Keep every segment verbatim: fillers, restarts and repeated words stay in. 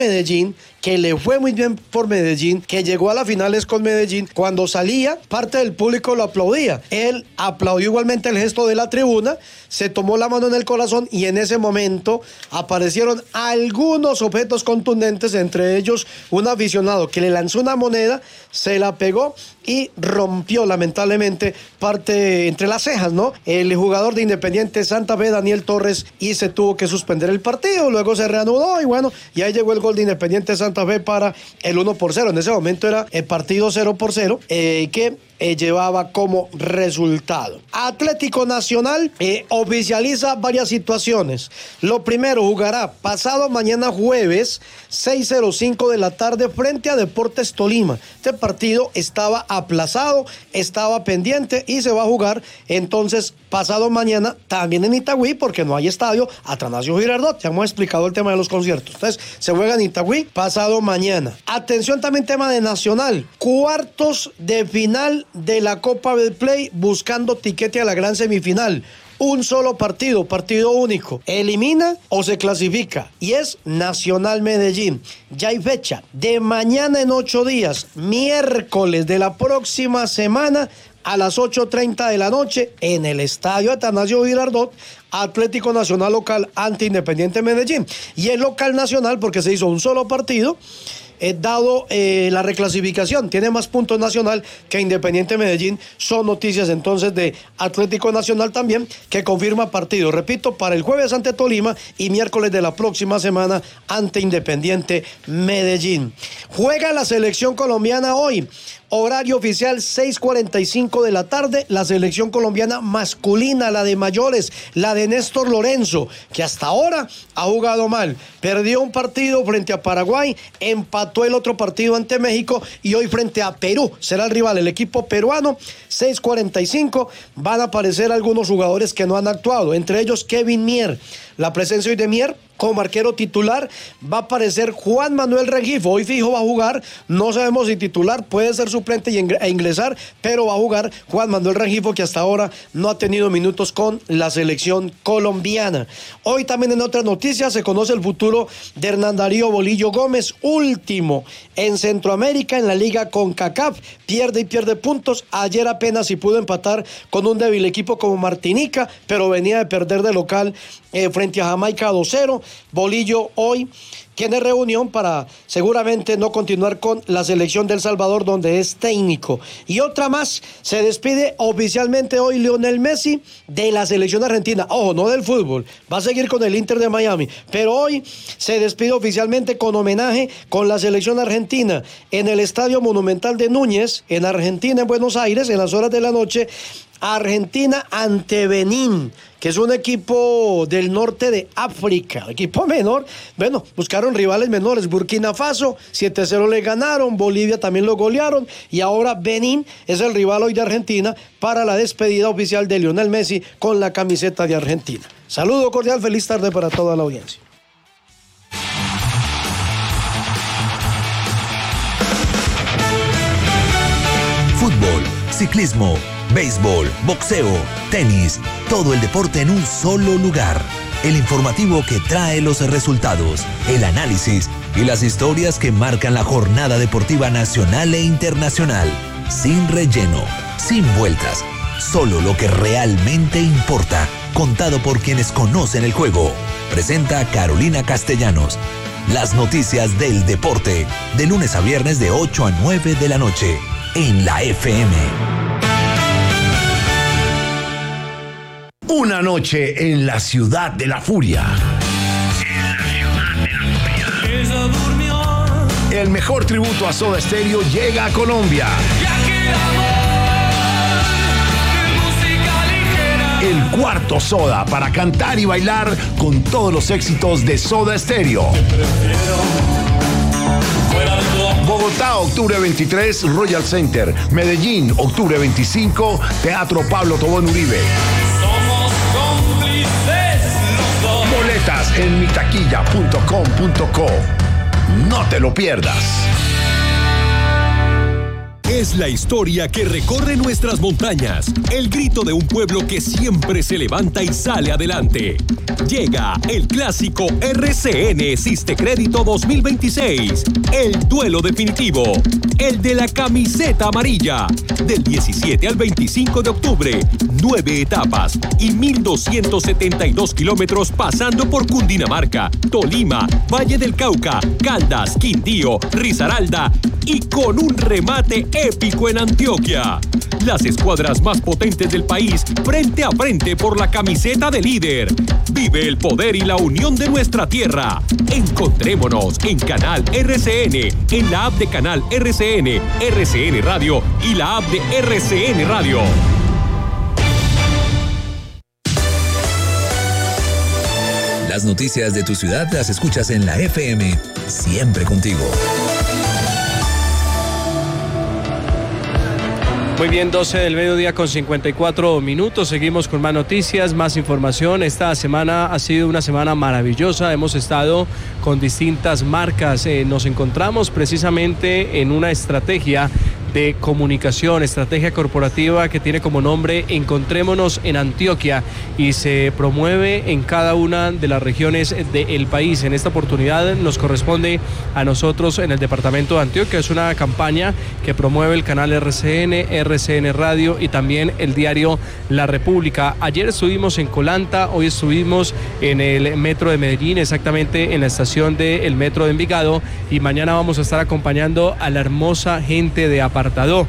Medellín, que le fue muy bien por Medellín, que llegó a las finales con Medellín. Cuando salía, parte del público lo aplaudía. Él aplaudió igualmente el gesto de la tribuna, se tomó la mano en el corazón y en ese momento aparecieron algunos objetos contundentes, entre ellos un aficionado que le lanzó una moneda, se la pegó y rompió lamentablemente parte entre las cejas, ¿no? El jugador de Independiente Santa Fe, Daniel Torres, y se tuvo que suspender el partido, luego se reanudó y bueno, y ahí llegó el gol de Independiente Santa Fe para el uno por cero. En ese momento era el partido cero por cero, eh, que eh, llevaba como resultado. Atlético Nacional eh, oficializa varias situaciones. Lo primero, jugará pasado mañana jueves, seis cero cinco de la tarde, frente a Deportes Tolima. Este partido estaba aplazado, estaba pendiente y se va a jugar entonces pasado mañana también en Itagüí, porque no hay estadio Atanasio Girardot. Ya hemos explicado el tema de los conciertos. Entonces se juega en Itagüí pasado mañana. Atención también tema de Nacional, cuartos de final de la Copa Betplay, buscando tiquete a la gran semifinal. Un solo partido, partido único. Elimina o se clasifica. Y es Nacional Medellín. Ya hay fecha. De mañana en ocho días, miércoles de la próxima semana, a las ocho treinta de la noche, en el estadio Atanasio Girardot, Atlético Nacional local ante Independiente Medellín. Y es local Nacional porque se hizo un solo partido. Eh, dado eh, la reclasificación, tiene más puntos Nacional que Independiente Medellín. Son noticias entonces de Atlético Nacional también, que confirma partido, repito, para el jueves ante Tolima y miércoles de la próxima semana ante Independiente Medellín. Juega la selección colombiana hoy. Horario oficial seis cuarenta y cinco de la tarde, la selección colombiana masculina, la de mayores, la de Néstor Lorenzo, que hasta ahora ha jugado mal. Perdió un partido frente a Paraguay, empató el otro partido ante México y hoy frente a Perú será el rival, el equipo peruano. Seis cuarenta y cinco, van a aparecer algunos jugadores que no han actuado, entre ellos Kevin Mier. La presencia hoy de Mier como arquero titular, va a aparecer Juan Manuel Rengifo. Hoy fijo va a jugar, no sabemos si titular, puede ser suplente e ingresar, pero va a jugar Juan Manuel Rengifo, que hasta ahora no ha tenido minutos con la selección colombiana. Hoy también en otras noticias se conoce el futuro de Hernán Darío Bolillo Gómez, último en Centroamérica en la Liga CONCACAF, pierde y pierde puntos. Ayer apenas si pudo empatar con un débil equipo como Martinica, pero venía de perder de local eh, frente a Jamaica dos cero. Bolillo hoy tiene reunión para seguramente no continuar con la selección de El Salvador, donde es técnico. Y otra más, se despide oficialmente hoy Lionel Messi de la selección argentina. Ojo, no del fútbol, va a seguir con el Inter de Miami, pero hoy se despide oficialmente con homenaje con la selección argentina en el Estadio Monumental de Núñez, en Argentina, en Buenos Aires, en las horas de la noche. Argentina ante Benín, que es un equipo del norte de África, equipo menor. Bueno, buscaron rivales menores. Burkina Faso, siete cero le ganaron, Bolivia también lo golearon, y ahora Benín es el rival hoy de Argentina para la despedida oficial de Lionel Messi con la camiseta de Argentina. Saludo cordial, feliz tarde para toda la audiencia. Fútbol, ciclismo, béisbol, boxeo, tenis, todo el deporte en un solo lugar. El informativo que trae los resultados, el análisis y las historias que marcan la jornada deportiva nacional e internacional. Sin relleno, sin vueltas, solo lo que realmente importa, contado por quienes conocen el juego. Presenta Carolina Castellanos. Las noticias del deporte, de lunes a viernes de ocho a nueve de la noche, en la F M. Una noche en la ciudad de la furia. En la ciudad de la furia. Ella durmió. El mejor tributo a Soda Stereo llega a Colombia. El cuarto Soda para cantar y bailar con todos los éxitos de Soda Stereo. Bogotá, octubre veintitrés, Royal Center. Medellín, octubre veinticinco, Teatro Pablo Tobón Uribe. Somos cómplices los dos. Boletas en mitaquilla punto com punto co. No te lo pierdas. Es la historia que recorre nuestras montañas, el grito de un pueblo que siempre se levanta y sale adelante. Llega el clásico R C N Sistecrédito dos mil veintiséis, el duelo definitivo, el de la camiseta amarilla, del diecisiete al veinticinco de octubre, nueve etapas y mil doscientos setenta y dos kilómetros pasando por Cundinamarca, Tolima, Valle del Cauca, Caldas, Quindío, Risaralda y con un remate épico en Antioquia. Las escuadras más potentes del país frente a frente por la camiseta de líder. Vive el poder y la unión de nuestra tierra. Encontrémonos en Canal R C N, en la app de Canal R C N, R C N Radio y la app de R C N Radio. Las noticias de tu ciudad las escuchas en la F M, siempre contigo. Muy bien, doce del mediodía con cincuenta y cuatro minutos. Seguimos con más noticias, más información. Esta semana ha sido una semana maravillosa. Hemos estado con distintas marcas. Eh, nos encontramos precisamente en una estrategia de comunicación, estrategia corporativa que tiene como nombre Encontrémonos en Antioquia y se promueve en cada una de las regiones del país. En esta oportunidad nos corresponde a nosotros en el departamento de Antioquia. Es una campaña que promueve el canal R C N, R C N Radio y también el diario La República. Ayer estuvimos en Colanta, hoy estuvimos en el metro de Medellín, exactamente en la estación del metro de Envigado, y mañana vamos a estar acompañando a la hermosa gente de Apartadó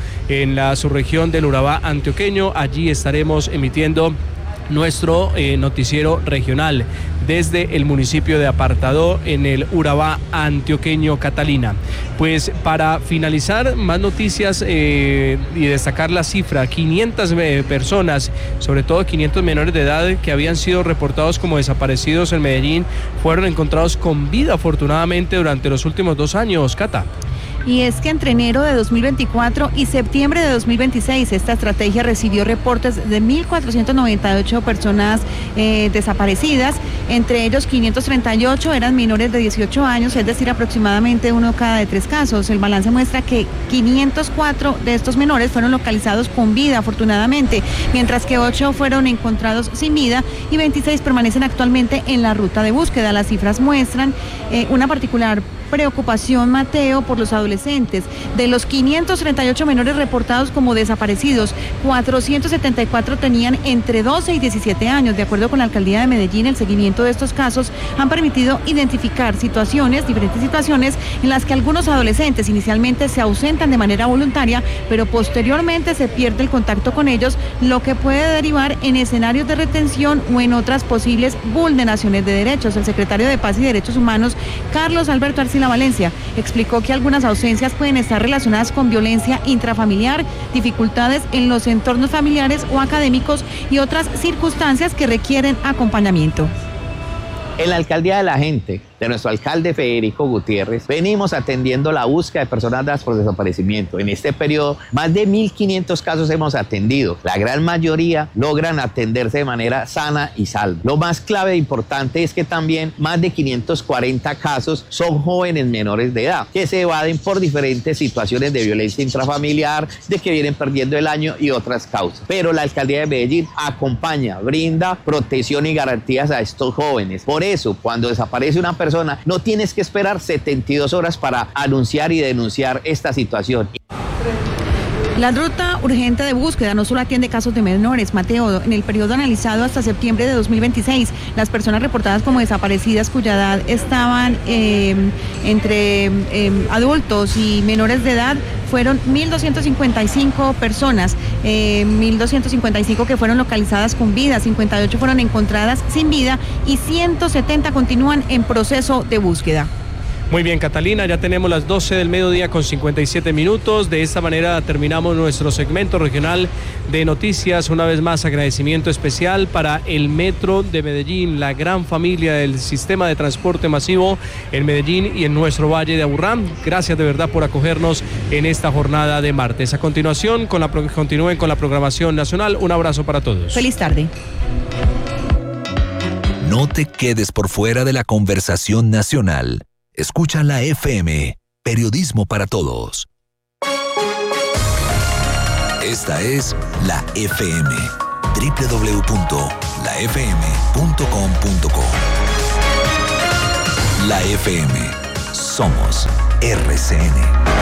en la subregión del Urabá antioqueño. Allí estaremos emitiendo nuestro eh, noticiero regional desde el municipio de Apartadó en el Urabá antioqueño, Catalina. Pues para finalizar, más noticias eh, y destacar la cifra: quinientas eh, personas, sobre todo quinientos menores de edad que habían sido reportados como desaparecidos en Medellín, fueron encontrados con vida afortunadamente durante los últimos dos años. Cata. Y es que entre enero de dos mil veinticuatro y septiembre de dos mil veintiséis, esta estrategia recibió reportes de mil cuatrocientas noventa y ocho personas eh, desaparecidas. Entre ellos, quinientos treinta y ocho eran menores de dieciocho años, es decir, aproximadamente uno cada de tres casos. El balance muestra que quinientos cuatro de estos menores fueron localizados con vida, afortunadamente, mientras que ocho fueron encontrados sin vida y veintiséis permanecen actualmente en la ruta de búsqueda. Las cifras muestran eh, una particular preocupación, Mateo, por los adolescentes. De los quinientos treinta y ocho menores reportados como desaparecidos, cuatrocientos setenta y cuatro tenían entre doce y diecisiete años. De acuerdo con la Alcaldía de Medellín, el seguimiento de estos casos han permitido identificar situaciones, diferentes situaciones en las que algunos adolescentes inicialmente se ausentan de manera voluntaria, pero posteriormente se pierde el contacto con ellos, lo que puede derivar en escenarios de retención o en otras posibles vulneraciones de derechos. El secretario de Paz y Derechos Humanos, Carlos Alberto Arcila Valencia, explicó que algunas ausencias pueden estar relacionadas con violencia intrafamiliar, dificultades en los entornos familiares o académicos y otras circunstancias que requieren acompañamiento. En la Alcaldía de la Gente, de nuestro alcalde Federico Gutiérrez, venimos atendiendo la búsqueda de personas dadas por desaparecimiento. En este periodo, más de mil quinientos casos hemos atendido. La gran mayoría logran atenderse de manera sana y salva. Lo más clave e importante es que también más de quinientos cuarenta casos son jóvenes menores de edad, que se evaden por diferentes situaciones de violencia intrafamiliar, de que vienen perdiendo el año y otras causas. Pero la Alcaldía de Medellín acompaña, brinda protección y garantías a estos jóvenes. Por eso, cuando desaparece una persona, persona, no tienes que esperar setenta y dos horas para anunciar y denunciar esta situación. La ruta urgente de búsqueda no solo atiende casos de menores, Mateo. En el periodo analizado hasta septiembre de dos mil veintiséis, las personas reportadas como desaparecidas cuya edad estaban eh, entre eh, adultos y menores de edad fueron mil doscientas cincuenta y cinco personas, eh, mil doscientas cincuenta y cinco que fueron localizadas con vida, cincuenta y ocho fueron encontradas sin vida y ciento setenta continúan en proceso de búsqueda. Muy bien, Catalina, ya tenemos las doce del mediodía con cincuenta y siete minutos. De esta manera terminamos nuestro segmento regional de noticias. Una vez más, agradecimiento especial para el Metro de Medellín, la gran familia del sistema de transporte masivo en Medellín y en nuestro Valle de Aburrá. Gracias de verdad por acogernos en esta jornada de martes. A continuación, con la, continúen con la programación nacional. Un abrazo para todos. Feliz tarde. No te quedes por fuera de la conversación nacional. Escucha la F M, Periodismo para Todos. Esta es la F M. doble u doble u doble u punto la f m punto com punto co. La F M. Somos R C N.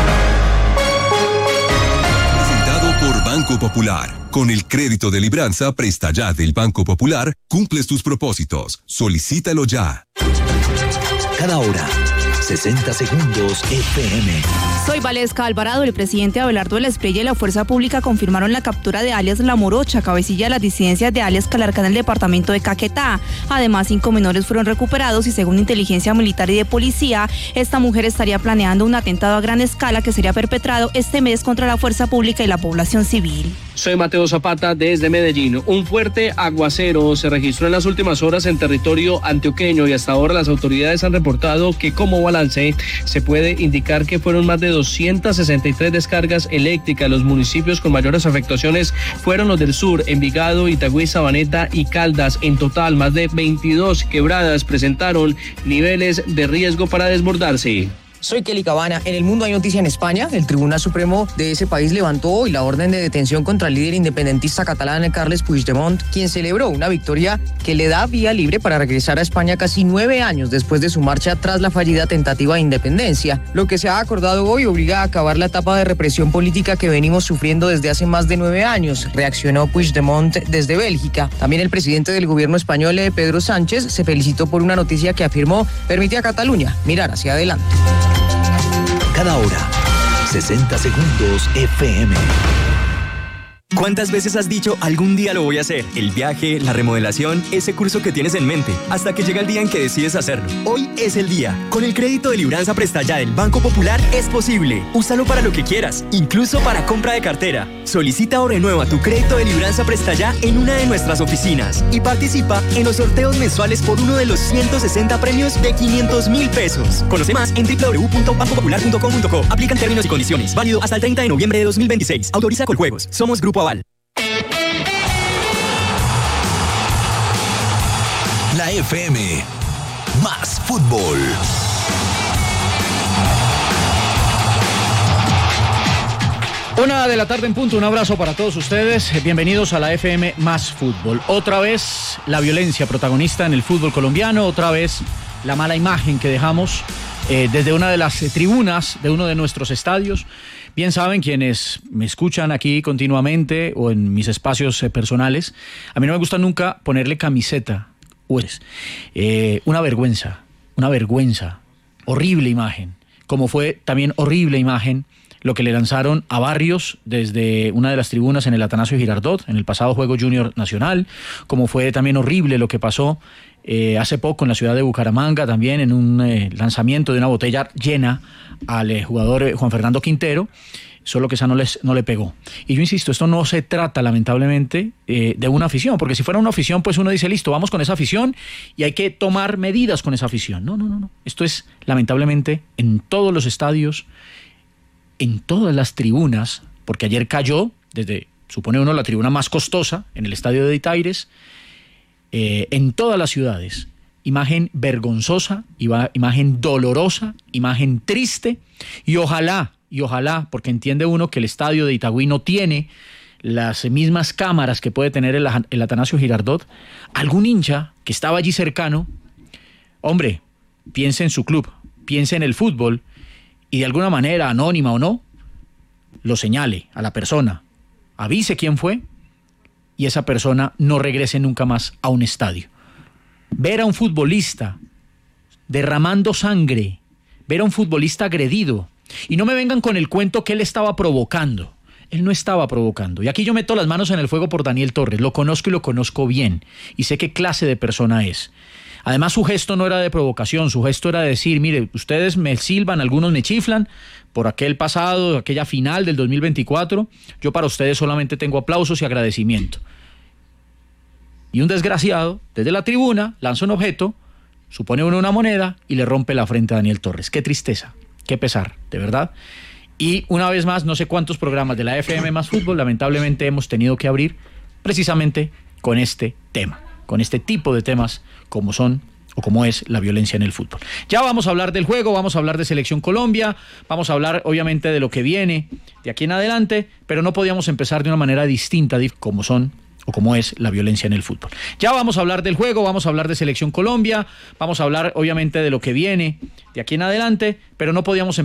Presentado por Banco Popular. Con el crédito de libranza Presta Ya del Banco Popular, cumples tus propósitos. Solicítalo ya. Cada hora, sesenta segundos F M. Soy Valesca Alvarado. El presidente Abelardo del Espriella y la Fuerza Pública confirmaron la captura de alias La Morocha, cabecilla de las disidencias de alias Calarcá en el departamento de Caquetá. Además, cinco menores fueron recuperados y según inteligencia militar y de policía, esta mujer estaría planeando un atentado a gran escala que sería perpetrado este mes contra la Fuerza Pública y la población civil. Soy Mateo Zapata desde Medellín. Un fuerte aguacero se registró en las últimas horas en territorio antioqueño y hasta ahora las autoridades han reportado que como balance se puede indicar que fueron más de doscientas sesenta y tres descargas eléctricas. Los municipios con mayores afectaciones fueron los del sur, Envigado, Itagüí, Sabaneta y Caldas. En total, más de veintidós quebradas presentaron niveles de riesgo para desbordarse. Soy Kelly Cabana. En el mundo hay noticia en España. El Tribunal Supremo de ese país levantó hoy la orden de detención contra el líder independentista catalán Carles Puigdemont, quien celebró una victoria que le da vía libre para regresar a España casi nueve años después de su marcha tras la fallida tentativa de independencia. Lo que se ha acordado hoy obliga a acabar la etapa de represión política que venimos sufriendo desde hace más de nueve años, reaccionó Puigdemont desde Bélgica. También el presidente del gobierno español, Pedro Sánchez, se felicitó por una noticia que afirmó permite a Cataluña mirar hacia adelante. Cada hora, sesenta segundos F M. ¿Cuántas veces has dicho algún día lo voy a hacer? El viaje, la remodelación, ese curso que tienes en mente, hasta que llega el día en que decides hacerlo. Hoy es el día. Con el crédito de libranza Presta Ya del Banco Popular es posible. Úsalo para lo que quieras, incluso para compra de cartera. Solicita o renueva tu crédito de libranza Presta Ya en una de nuestras oficinas y participa en los sorteos mensuales por uno de los ciento sesenta premios de quinientos mil pesos. Conoce más en doble u doble u doble u punto banco popular punto com punto co. Aplican términos y condiciones. Válido hasta el treinta de noviembre de dos mil veintiséis. Autoriza Coljuegos. Somos Grupo Aval. La F M. Más fútbol. Una de la tarde en punto, un abrazo para todos ustedes, bienvenidos a la F M Más Fútbol. Otra vez la violencia protagonista en el fútbol colombiano, otra vez la mala imagen que dejamos eh, desde una de las eh, tribunas de uno de nuestros estadios. Bien saben quienes me escuchan aquí continuamente o en mis espacios eh, personales, a mí no me gusta nunca ponerle camiseta. Pues, eh, una vergüenza, una vergüenza, horrible imagen, como fue también horrible imagen lo que le lanzaron a Barrios desde una de las tribunas en el Atanasio Girardot, en el pasado Juego Junior Nacional, como fue también horrible lo que pasó eh, hace poco en la ciudad de Bucaramanga, también en un eh, lanzamiento de una botella llena al eh, jugador eh, Juan Fernando Quintero, solo que esa no, les, no le pegó. Y yo insisto, esto no se trata lamentablemente eh, de una afición, porque si fuera una afición, pues uno dice, listo, vamos con esa afición y hay que tomar medidas con esa afición. No, no, no, no. Esto es lamentablemente en todos los estadios, en todas las tribunas, porque ayer cayó, desde, supone uno, la tribuna más costosa, en el estadio de Itaires, eh, en todas las ciudades. Imagen vergonzosa, imagen dolorosa, imagen triste, y ojalá, y ojalá, porque entiende uno que el estadio de Itagüí no tiene las mismas cámaras que puede tener el, el Atanasio Girardot, algún hincha que estaba allí cercano, hombre, piense en su club, piense en el fútbol, y de alguna manera, anónima o no, lo señale a la persona, avise quién fue, y esa persona no regrese nunca más a un estadio. Ver a un futbolista derramando sangre, ver a un futbolista agredido, y no me vengan con el cuento que él estaba provocando. Él no estaba provocando. Y aquí yo meto las manos en el fuego por Daniel Torres. Lo conozco y lo conozco bien. Y sé qué clase de persona es. Además, su gesto no era de provocación. Su gesto era de decir, mire, ustedes me silban, algunos me chiflan por aquel pasado, aquella final del dos mil veinticuatro. Yo para ustedes solamente tengo aplausos y agradecimiento. Y un desgraciado, desde la tribuna, lanza un objeto, supone uno una moneda y le rompe la frente a Daniel Torres. Qué tristeza, qué pesar, de verdad. Y una vez más, no sé cuántos programas de la F M Más Fútbol, lamentablemente hemos tenido que abrir precisamente con este tema, con este tipo de temas como son o cómo es la violencia en el fútbol. Ya vamos a hablar del juego, vamos a hablar de Selección Colombia, vamos a hablar obviamente de lo que viene de aquí en adelante, pero no podíamos empezar de una manera distinta como son o cómo es la violencia en el fútbol. Ya vamos a hablar del juego, vamos a hablar de Selección Colombia, vamos a hablar obviamente de lo que viene de aquí en adelante, pero no podíamos empezar